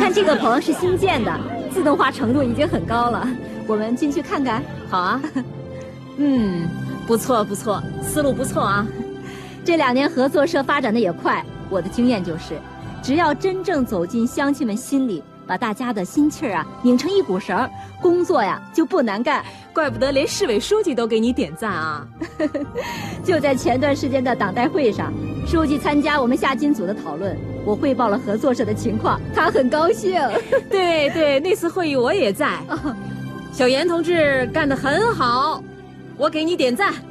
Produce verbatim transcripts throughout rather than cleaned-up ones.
看这个棚是新建的，自动化程度已经很高了，我们进去看看。 好啊。嗯，不错不错，思路不错啊。 这两年合作社发展的也快，我的经验就是，只要真正走进乡亲们心里，把大家的心气儿啊拧成一股绳，工作呀就不难干。 怪不得连市委书记都给你点赞啊！ 就在前段时间的党代会上，书记参加我们下金组的讨论，我汇报了合作社的情况，他很高兴。 对对，那次会议我也在。哦、小严同志干得很好，我给你点赞。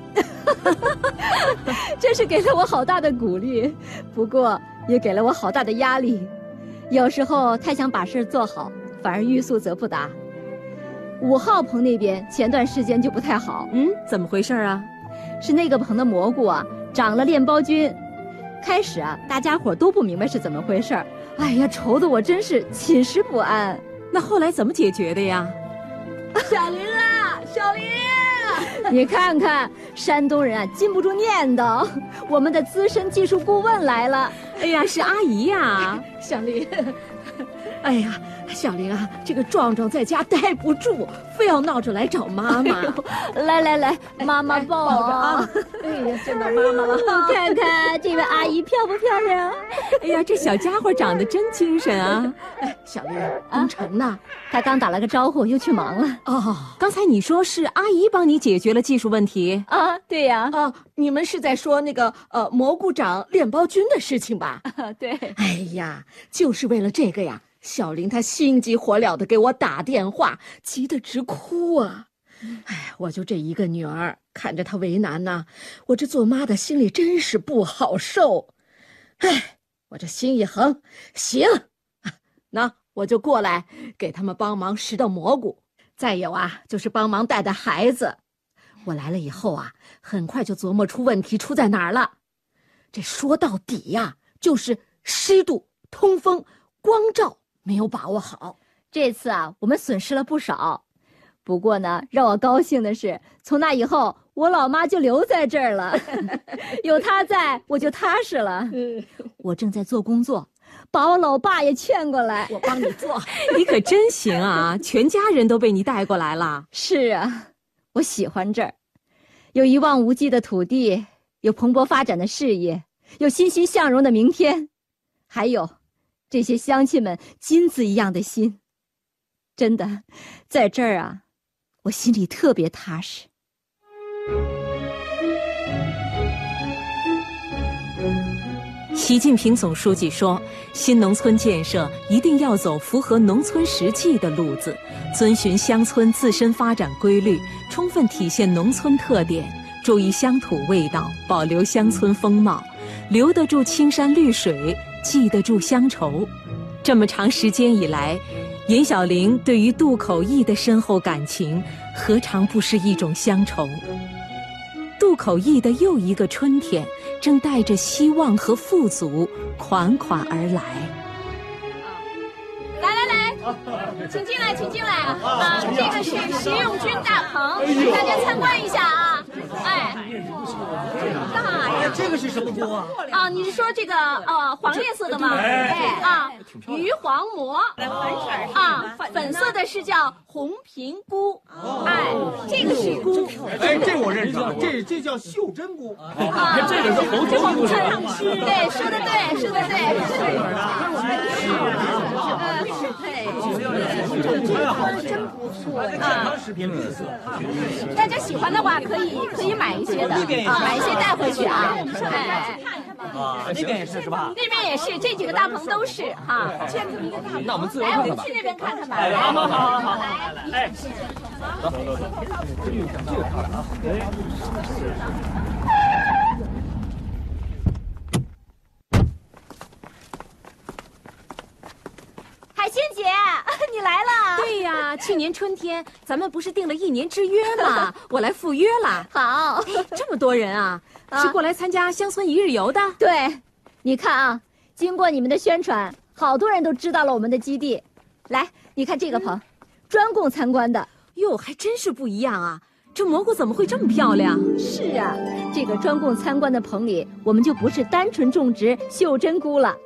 这是给了我好大的鼓励，不过也给了我好大的压力。有时候太想把事做好，反而欲速则不达。五号棚那边前段时间就不太好。 嗯，怎么回事啊？ 是那个棚的蘑菇啊长了链孢菌。开始啊大家伙都不明白是怎么回事，哎呀，愁得我真是寝食不安。 那后来怎么解决的呀？ 小林啊，小林，你看看山东人啊禁不住念叨，我们的资深技术顾问来了。 哎呀，是阿姨呀。 小林，哎呀，小林啊，这个壮壮在家待不住，非要闹着来找妈妈。 哎、来来来，妈妈抱抱着啊！哎呀，见到妈妈了。 看看这位阿姨漂不漂亮？ 哎呀，这小家伙长得真精神啊！ 哎，小林，工程呢？ 他刚打了个招呼，又去忙了。 哦，刚才你说是阿姨帮你解决了技术问题啊？对呀。 啊，你们是在说那个呃蘑菇长链孢菌的事情吧？ 啊，对。 哎呀，就是为了这个呀。小林他心急火燎的给我打电话，急得直哭啊！哎，我就这一个女儿，看着她为难呐、啊，我这做妈的心里真是不好受。哎，我这心一横，行，那我就过来给他们帮忙拾到蘑菇。再有啊，就是帮忙带带孩子。我来了以后啊，很快就琢磨出问题出在哪儿了。这说到底呀、啊，就是湿度、通风、光照没有把握好。 这次啊，我们损失了不少。不过呢，让我高兴的是，从那以后，我老妈就留在这儿了。有她在，我就踏实了。我正在做工作，把我老爸也劝过来， 我帮你做。 你可真行啊，全家人都被你带过来了。 是啊，我喜欢这儿，有一望无际的土地，有蓬勃发展的事业，有欣欣向荣的明天，还有这些乡亲们金子一样的心。真的，在这儿啊，我心里特别踏实。 习近平总书记说，新农村建设一定要走符合农村实际的路子，遵循乡村自身发展规律，充分体现农村特点，注意乡土味道，保留乡村风貌，留得住青山绿水，记得住乡愁。这么长时间以来，尹小玲对于渡口驿的深厚感情，何尝不是一种乡愁？渡口驿的又一个春天，正带着希望和富足款款而来。 来来来，请进来，请进来啊！这个是食用菌大棚，大家参观一下啊！哎，大呀！ 这个是什么菇啊？ 啊，你是说这个呃黄颜色的吗？哎啊，鱼黄蘑。啊，粉色的是叫红平菇。哎，这个是菇。 哎，这我认识，这这叫袖珍菇。 啊，这个是红皮菇。对，说的对，说的对。是。真不错啊！食品绿色，大家喜欢的话可以可以买一些的啊，买一些带回去啊。哎， 啊，那边也是是吧？ 那边也是，这几个大棚都是哈。 那我们自由来， 看看吧。 我们去那边看看吧。 好好好好好，哎，走。 海欣姐，你来了。 对呀，去年春天咱们不是定了一年之约吗？我来赴约了。 好， 这么多人啊，啊是过来参加乡村一日游的？ 对，你看啊，经过你们的宣传，好多人都知道了我们的基地。来，你看这个棚，专供参观的。 哟，还真是不一样啊！这蘑菇怎么会这么漂亮？ 是啊，这个专供参观的棚里，我们就不是单纯种植袖珍菇了。